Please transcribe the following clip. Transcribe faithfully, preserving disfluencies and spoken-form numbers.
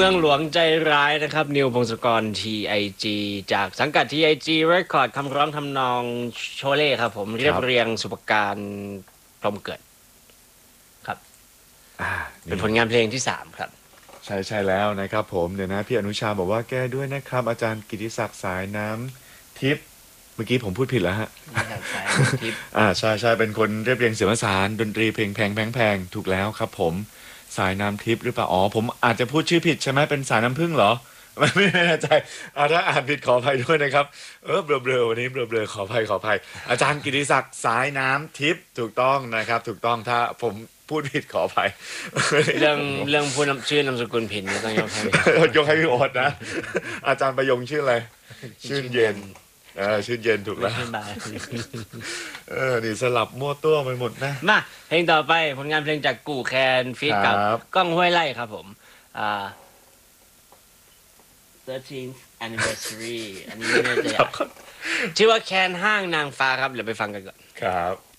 มืองหลวงใจร้ายนะครับนิวพงศกร ที ไอ จี จากสังกัด ที ไอ จี Record คำร้องทำนองโชเล่ครับผมเรียบเรียงสุปการพรหมเกิดครับเป็นผลงานเพลงที่สามครับใช่ใช่แล้วนะครับผมเดี๋ยวนะพี่อนุชาบอกว่าแก้ด้วยนะครับอาจารย์กิติศักดิ์สายน้ำทิพย์เมื่อกี้ผมพูดผิดแล้วฮะอ่าใช่ใช่เป็นคนเรียบเรียงเสียงประสานดนตรีเพลงแพงแพงแพงถูกแล้วครับผมสายน้ำทิพย์หรือเปล่าอ๋อผมอาจจะพูดชื่อผิดใช่ไหมเป็นสายน้ำผึ้งเหรอไม่ไม่แน่ใจอาถ้าอ่านผิดขออภัยด้วยนะครับเออเบลอๆวันนี้เบลอๆขออภัยขออภัยอาจารย์กิติศักดิ์สายน้ำทิพย์ถูกต้องนะครับถูกต้องถ้าผมพูดผิดขออภัยเรื่องเรื่องพูดชื่อนามสกุลผิดนี่ต้องยกให้ยกให้พี่โอ๊ตนะอาจารย์ประยงชื่ออะไรชื่นเย็นเออชื่นเย็นถูกแล้วเออนี่สลับมั่วตัวไปหมดนะมาเพลงต่อไปผลงานเพลงจากกู่แคนฟีดกับก้องห้วยไร่ครับผมอ่า thirteenth anniversary อันนี้ไม่แน่ใจชื่อว่าแคนห้างนางฟ้าครับเดี๋ยวไปฟังกันก่อนครับ